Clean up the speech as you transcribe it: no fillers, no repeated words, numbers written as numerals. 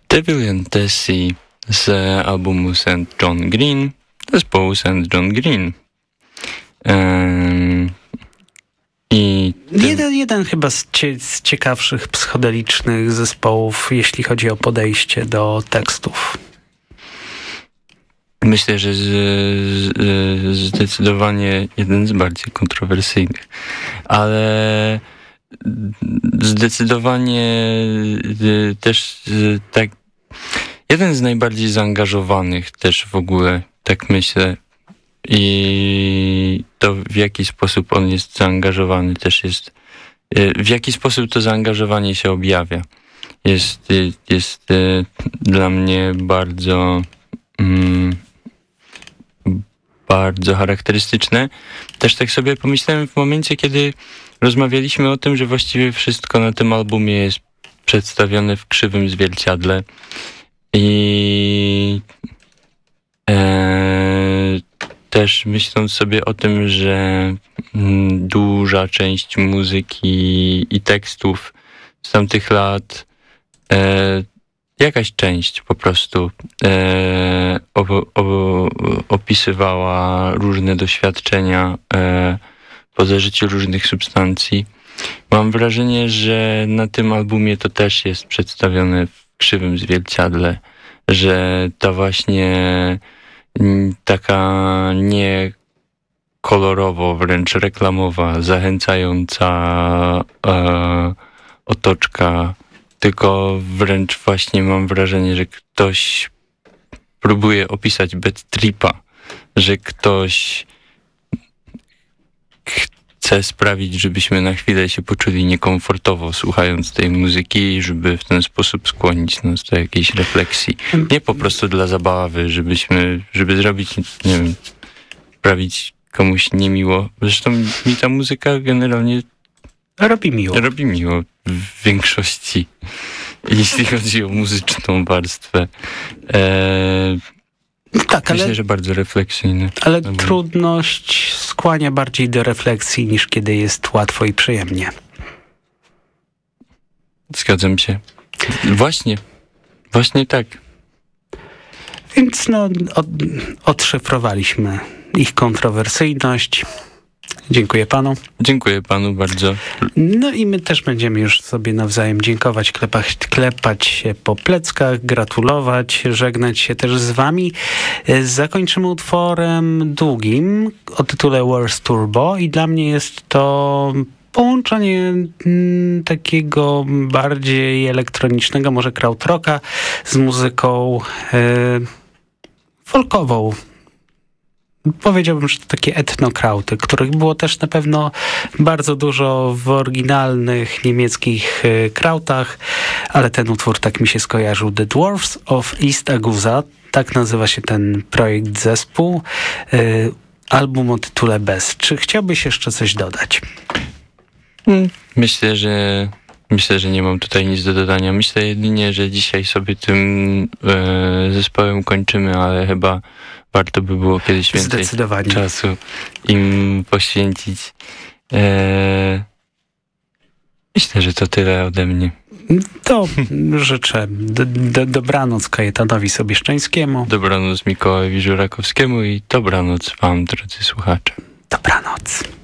Devil and Tessie z albumu St. John Green, zespołu St. John Green. I jeden chyba z ciekawszych psychodelicznych zespołów, jeśli chodzi o podejście do tekstów. Myślę, że zdecydowanie jeden z bardziej kontrowersyjnych, ale zdecydowanie też tak jeden z najbardziej zaangażowanych też w ogóle, tak myślę. I to w jaki sposób on jest zaangażowany też jest, w jaki sposób to zaangażowanie się objawia. Jest dla mnie bardzo bardzo charakterystyczne. Też tak sobie pomyślałem w momencie, kiedy rozmawialiśmy o tym, że właściwie wszystko na tym albumie jest przedstawione w krzywym zwierciadle i też myśląc sobie o tym, że duża część muzyki i tekstów z tamtych lat, jakaś część po prostu opisywała różne doświadczenia po zażyciu różnych substancji. Mam wrażenie, że na tym albumie to też jest przedstawione w krzywym zwierciadle, że ta właśnie taka nie kolorowo, wręcz reklamowa, zachęcająca otoczka, tylko wręcz właśnie mam wrażenie, że ktoś próbuje opisać bad tripa, że ktoś chce sprawić, żebyśmy na chwilę się poczuli niekomfortowo słuchając tej muzyki i żeby w ten sposób skłonić nas do jakiejś refleksji. Nie po prostu dla zabawy, żeby zrobić, nie wiem, sprawić komuś niemiło. Zresztą mi ta muzyka generalnie robi miło w większości, jeśli chodzi o muzyczną warstwę. Tak, myślę, że bardzo refleksyjny. Ale trudność skłania bardziej do refleksji, niż kiedy jest łatwo i przyjemnie. Zgadzam się. Właśnie tak. Więc odszyfrowaliśmy ich kontrowersyjność. Dziękuję panu. Dziękuję panu bardzo. No i my też będziemy już sobie nawzajem dziękować, klepać się po pleckach, gratulować, żegnać się też z wami. Zakończymy utworem długim o tytule Where's Turbo i dla mnie jest to połączenie takiego bardziej elektronicznego, może krautrocka z muzyką folkową. Powiedziałbym, że to takie etnokrauty, których było też na pewno bardzo dużo w oryginalnych niemieckich krautach, ale ten utwór tak mi się skojarzył. The Dwarfs of East Aguza, tak nazywa się ten projekt, zespół. Album o tytule Bez. Czy chciałbyś jeszcze coś dodać? Myślę, że nie mam tutaj nic do dodania. Myślę jedynie, że dzisiaj sobie tym zespołem kończymy, ale chyba warto by było kiedyś więcej czasu im poświęcić. Myślę, że to tyle ode mnie. To życzę dobranoc Kajetanowi Sobieszczańskiemu. Dobranoc Mikołajowi Żurakowskiemu i dobranoc wam, drodzy słuchacze. Dobranoc.